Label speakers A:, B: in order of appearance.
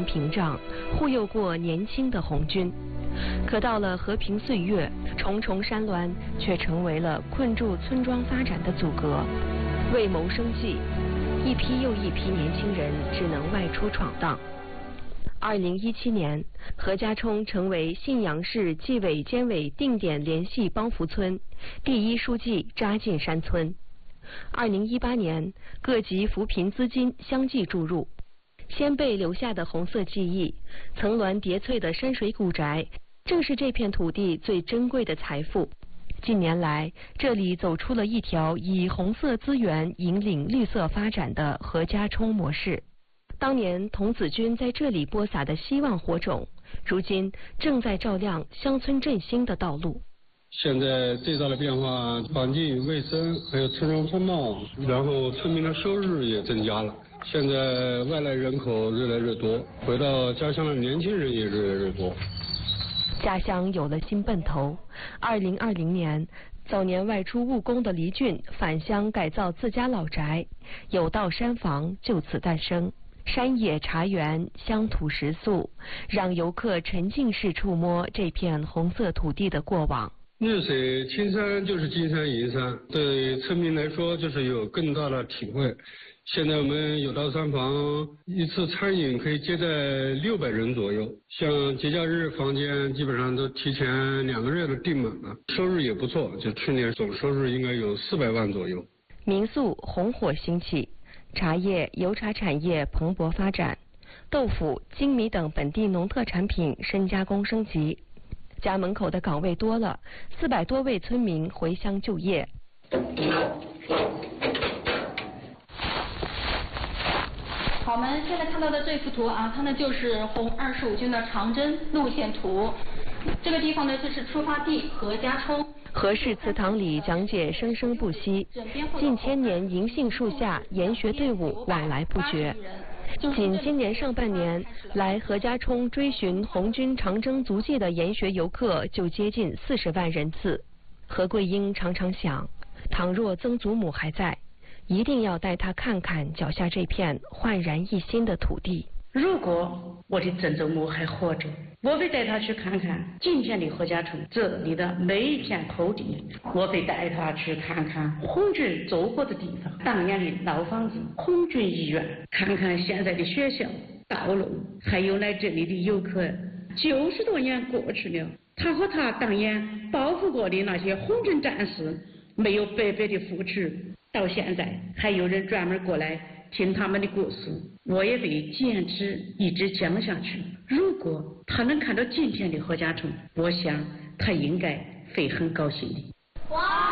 A: 成屏障，护佑过年轻的红军。可到了和平岁月，重重山峦却成为了困住村庄发展的阻隔。为谋生计，一批又一批年轻人只能外出闯荡。2017年，何家冲成为信阳市纪委监委定点联系帮扶村，第一书记扎进山村。2018年，各级扶贫资金相继注入，先辈留下的红色记忆，层峦叠翠的山水古宅，正是这片土地最珍贵的财富。近年来，这里走出了一条以红色资源引领绿色发展的何家冲模式。当年童子军在这里播撒的希望火种，如今正在照亮乡村振兴的道路。
B: 现在最大的变化，环境卫生，还有村庄风貌，然后村民的收入也增加了。现在外来人口越来越多，回到家乡的年轻人也越来越多。
A: 家乡有了新奔头。2020年，早年外出务工的黎俊返乡改造自家老宅，有道山房就此诞生。山野茶园，乡土食宿，让游客沉浸式触摸这片红色土地的过往。
B: 绿水青山就是金山银山，对村民来说就是有更大的体会。现在我们有道山房一次餐饮可以接待600人左右，像节假日房间基本上都提前2个月都订满了，收入也不错，就去年总收入应该有400万左右。
A: 民宿红火兴起，茶叶、油茶产业蓬勃发展，豆腐、精米等本地农特产品深加工升级。家门口的岗位多了，400多位村民回乡就业。
C: 好，我们现在看到的这幅图啊，它呢就是红25军的长征路线图。这个地方呢就是出发地何家冲。
A: 何氏祠堂里讲解生生不息，近千年银杏树下研学队伍往来不绝。仅今年上半年，来何家冲追寻红军长征足迹的研学游客就接近40万人次。何桂英常常想，倘若曾祖母还在，一定要带她看看脚下这片焕然一新的土地。
D: 如果我的曾祖母还活着，我会带她去看看今天的何家冲这里的每一片土地，我会带她去看看红军走过的地方，当年的老房子、红军医院，看看现在的学校、道路，还有来这里的游客。90多年过去了，他和他当年保护过的那些红军战士没有白白的付出，到现在还有人专门过来听他们的故事，我也会坚持一直讲下去。如果他能看到今天的何家冲，我想他应该会很高兴的。